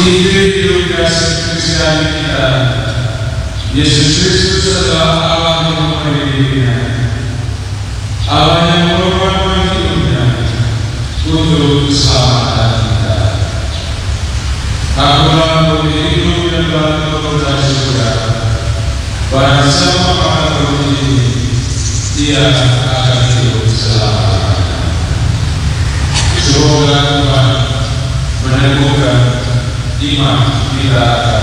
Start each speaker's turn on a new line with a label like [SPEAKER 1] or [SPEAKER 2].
[SPEAKER 1] hidup kasih Kristiani kita. Yesus Kristus adalah Allah yang memperhatikan, Allah yang mengorbankan hidupnya untuk keselamatan kita. Akulah bukti hidup dan batu berdas surga. Barang siapa makan roti ini, dia akan hidup selamanya. Semoga Tuhan meneguhkan iman kita.